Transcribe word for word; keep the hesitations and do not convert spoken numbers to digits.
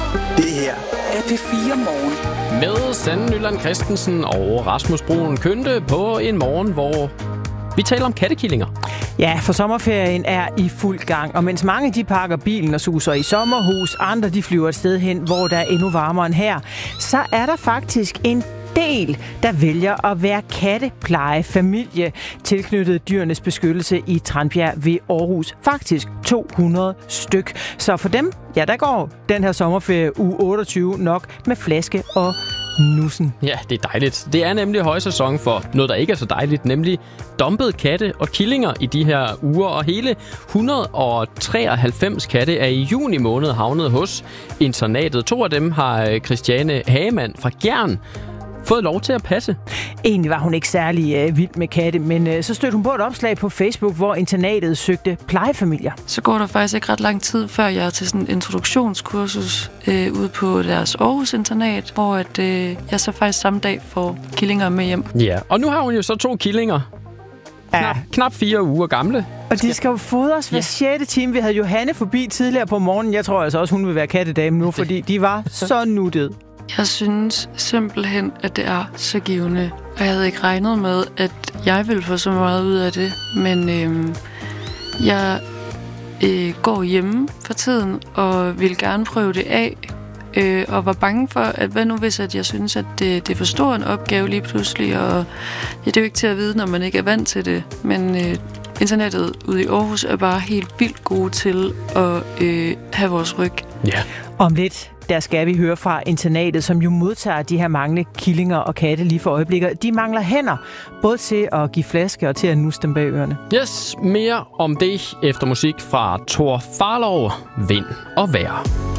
Det her er P fire Morgen. Med Sanne Nyland Christensen og Rasmus Bruun Kønte på en morgen, hvor vi taler om kattekillinger. Ja, for sommerferien er i fuld gang, og mens mange de pakker bilen og suser i sommerhus, andre de flyver et sted hen, hvor der er endnu varmere end her, så er der faktisk en del, der vælger at være katteplejefamilie tilknyttet Dyrenes Beskyttelse i Tranbjerg ved Aarhus. Faktisk to hundrede styk. Så for dem, ja, der går den her sommerferie uge otteogtyve nok med flaske og nussen. Ja, det er dejligt. Det er nemlig højsæson for noget, der ikke er så dejligt, nemlig dumpede katte og killinger i de her uger. Og hele et hundrede og treoghalvfems katte er i juni måned havnet hos internatet. To af dem har Christiane Hagemann fra Gjern fået lov til at passe. Egentlig var hun ikke særlig øh, vild med katte, men øh, så stødte hun på et opslag på Facebook, hvor internatet søgte plejefamilier. Så går der faktisk ikke ret lang tid, før jeg er til sådan en introduktionskursus øh, ude på deres Aarhus internat, hvor at, øh, jeg så faktisk samme dag får killinger med hjem. Ja, og nu har hun jo så to killinger. Knap, ja. knap fire uger gamle. Og de skal jo fodres hver sjette time. Vi havde Johanne forbi tidligere på morgenen. Jeg tror altså også, hun vil være kattedame nu, fordi de var så nuttede. Jeg synes simpelthen, at det er så givende. Og jeg havde ikke regnet med, at jeg ville få så meget ud af det. Men øh, jeg øh, går hjemme for tiden og vil gerne prøve det af. Øh, og var bange for, at hvad nu hvis at jeg synes, at det, det er for stor en opgave lige pludselig. Og ja, det er jo ikke til at vide, når man ikke er vant til det. Men øh, internettet ude i Aarhus er bare helt vildt gode til at øh, have vores ryg. Ja. Om lidt, der skal vi høre fra internatet, som jo modtager de her mange killinger og katte lige for øjeblikket. De mangler hænder, både til at give flaske og til at nusse dem bag ørerne. Yes, mere om det efter musik fra Thor Farlov, Vind og Vejr.